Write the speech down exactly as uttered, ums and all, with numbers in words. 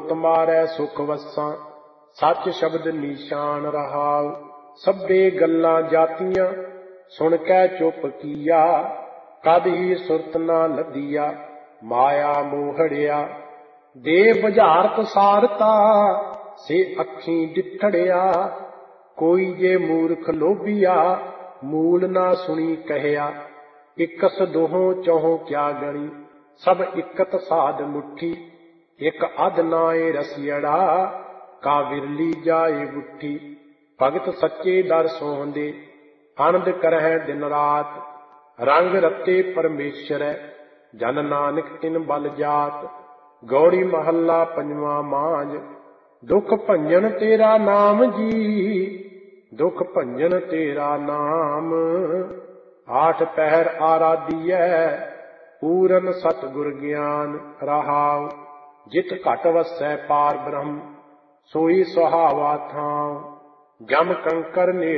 तुम्हारे सुख वसां सच शब्द निशान रहाओ। सभे गल्लां जातियां सुन कै चुप किया, कद ही सुरत ना लदिया माया मोहड़िया। दे बुझारत सारता से अखीं डिठड़िया, कोई जे मूर्ख लोभिया मूल ना सुनी कहया। इकस दोहों चौहों क्या गणी सब इकत साध मुट्ठी, एक अध नाए रसियड़ा का विरली जाए बुट्ठी। भगत सच्चे दर सोहंदे आनंद करह दिन रात, रंग रते परमेश्वर जन नानक तिन बल जात। गौड़ी महला पंजवा मांझ दुख भंजन तेरा नाम जी, दुख भंजन तेरा नाम। आठ पहर आराधियै पूरन सतगुर ज्ञान रहाओ। जित घट वसै पार ब्रह्म सोई सुहावा थां, जम कंकर ने